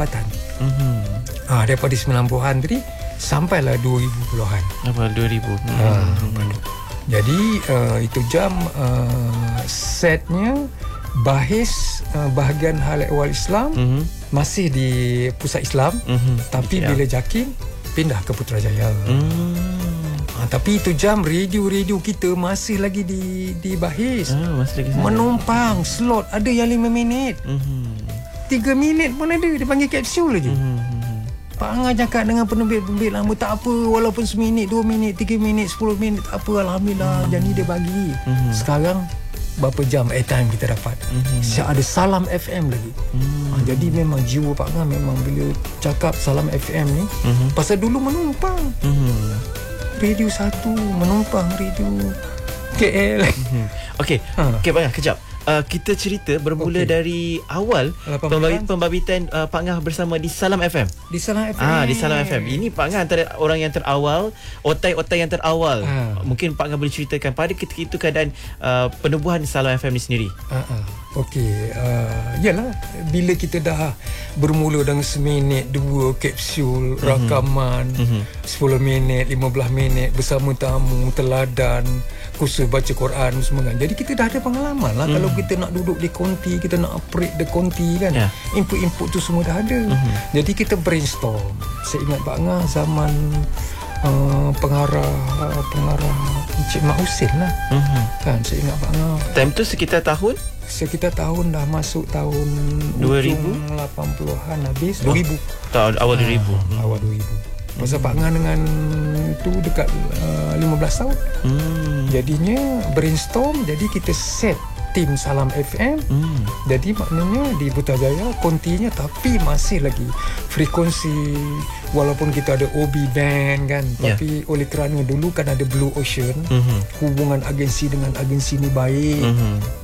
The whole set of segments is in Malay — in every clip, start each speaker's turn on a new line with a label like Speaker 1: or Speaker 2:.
Speaker 1: jabatan. Daripada 90-an tadi sampailah 2010-an.
Speaker 2: Apa 2000?
Speaker 1: Jadi itu jam setnya bahis bahagian hal ehwal Islam masih di Pusat Islam, tapi bila JAKIM pindah ke Putrajaya. Tapi itu jam radio kita masih lagi di bahis.
Speaker 2: Masih lagi
Speaker 1: menumpang slot, ada yang 5 minit, 3 minit pun ada, dia panggil kapsul lagi. Pak Angah cakap dengan penerbit lama, tak apa, walaupun seminit, 2 minit, 3 minit, 10 minit, tak apa, Alhamdulillah. Jadi dia bagi. Sekarang berapa jam airtime kita dapat. Ada Salam FM lagi. Jadi memang jiwa Pak Angah memang bila cakap Salam FM ni, pasal dulu menumpang radio 1, menumpang radio KL.
Speaker 2: Okey, Pak Angah, kejap. Kita cerita bermula dari awal pembabitan Pak Angah bersama di Salam FM.
Speaker 1: Di Salam FM.
Speaker 2: Di Salam FM. Ini Pak Angah antara orang yang terawal, otai-otai yang terawal. Mungkin Pak Angah boleh ceritakan pada ketika itu keadaan penubuhan Salam FM ni sendiri.
Speaker 1: Okey, yalah, bila kita dah bermula dengan seminit 2 kapsul rakaman, 10 minit, 15 minit bersama tamu, teladan, kursus baca Quran semua kan. Jadi kita dah ada pengalaman lah. Kalau kita nak duduk di konti, kita nak operate di konti kan, input-input tu semua dah ada. Jadi kita brainstorm. Saya ingat Pak Angah zaman pengarah Encik Mak Husin lah. Kan, saya ingat Pak Angah.
Speaker 2: Time tu sekitar tahun
Speaker 1: dah masuk tahun
Speaker 2: 2080-an
Speaker 1: habis 2000.
Speaker 2: Tahun awal 2000.
Speaker 1: Awal 2000. Pasal Pak Angah dengan tu dekat 15 tahun. Jadinya brainstorm, jadi kita set tim Salam FM. Jadi maknanya di Putrajaya kontinya, tapi masih lagi frekuensi, walaupun kita ada OB band kan, tapi oleh kerana dulu kan ada Blue Ocean, hubungan agensi dengan agensi ni baik.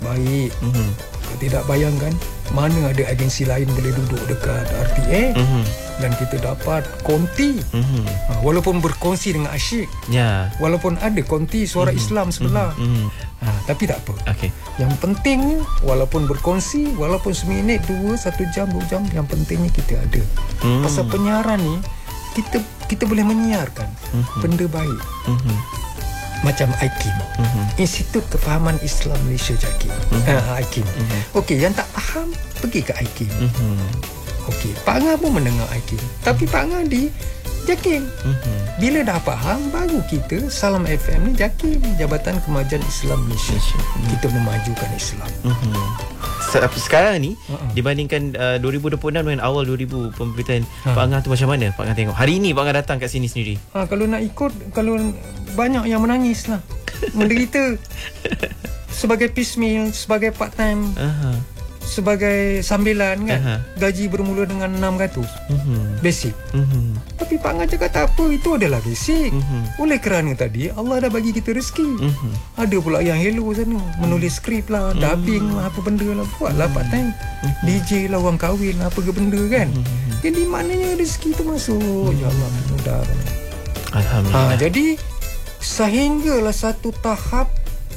Speaker 1: Tidak bayangkan mana ada agensi lain boleh duduk dekat RTA dan kita dapat konti. Walaupun berkongsi dengan asyik, walaupun ada konti suara Islam sebelah, tapi tak apa. Yang pentingnya walaupun berkongsi, walaupun seminit, 2, 1 jam, 2 jam, yang pentingnya kita ada. Pasal penyiaran ni kita boleh menyiarkan benda baik. Macam IKIM, Institut Kefahaman Islam Malaysia JAKIM. IKIM. Okey, yang tak faham pergi ke IKIM. Okey, Pak Angah pun mendengar IKIM, tapi Pak Angah di JAKIM. Bila dah faham, baru kita Salam FM ni JAKIM, Jabatan Kemajuan Islam Malaysia. Kita memajukan Islam.
Speaker 2: Sekarang ni dibandingkan 2026 dengan awal 2000 pemberitaan Pak Angah tu macam mana Pak Angah tengok? Hari ni Pak Angah datang kat sini sendiri.
Speaker 1: Kalau nak ikut, kalau banyak yang menangis lah, menderita. Sebagai piecemeal, sebagai part time, sebagai sambilan kan, gaji bermula dengan 600 basic. Tapi Pak Angah cakap tak apa, itu adalah basic. Oleh kerana tadi Allah dah bagi kita rezeki. Ada pula yang hello sana, menulis skrip lah, dubbing lah, apa benda lah, buatlah part time. DJ lah, orang kahwin lah, apa ke benda kan. Jadi maknanya rezeki tu masuk. Ya Allah, mudah.
Speaker 2: Alhamdulillah.
Speaker 1: Jadi sehinggalah satu tahap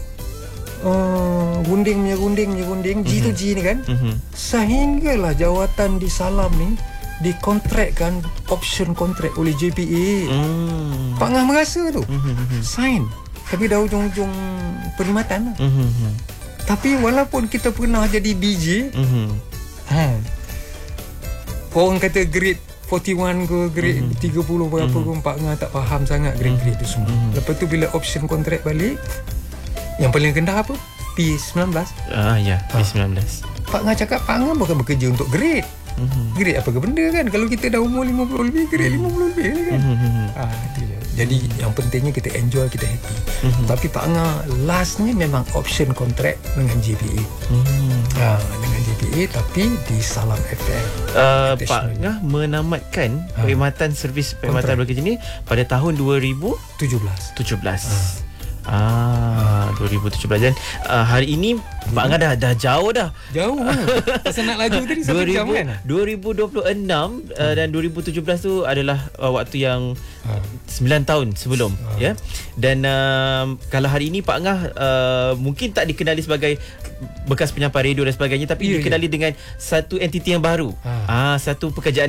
Speaker 1: gunting G to G ni kan, sehinggalah jawatan di Salam ni dikontrakkan, option kontrak oleh JPA. Pak Angah merasa tu sign, tapi dah ujung-ujung perkhidmatan lah. Tapi walaupun kita pernah jadi DJ, orang kata grade 41 ke grade 30 berapa ke, Pak Angah tak faham sangat grade-grade tu semua. Lepas tu bila option kontrak balik, yang paling rendah apa? P19.
Speaker 2: P19.
Speaker 1: Pak Angah cakap Pak Angah bukan bekerja untuk grade. Grade apa ke benda kan, kalau kita dah umur 50 lebih, grade 50 lebih kan. Itu je. Jadi yang pentingnya kita enjoy, kita happy. Tapi Pak Angah lastnya memang option kontrak dengan JPA. Dengan JPA, tapi di Salam FM.
Speaker 2: Pak Angah menamatkan perkhidmatan servis perkhidmatan berkerja ni pada tahun 2017. 2017. Dan hari ini Pak Angah dah jauh dah. Pasal nak laju tadi 1 jam kan. 2026 dan 2017 tu adalah waktu yang 9 tahun sebelum ya. Dan kalau hari ini Pak Angah mungkin tak dikenali sebagai bekas penyampai radio dan sebagainya, tapi dikenali dengan satu entiti yang baru. Satu pekerjaan